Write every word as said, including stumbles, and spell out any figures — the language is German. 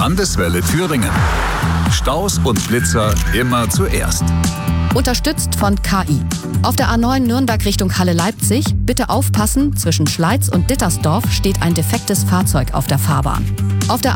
Landeswelle Thüringen. Staus und Blitzer immer zuerst. Unterstützt von K I. Auf der A neun Nürnberg Richtung Halle-Leipzig, bitte aufpassen, zwischen Schleiz und Dittersdorf steht ein defektes Fahrzeug auf der Fahrbahn. Auf der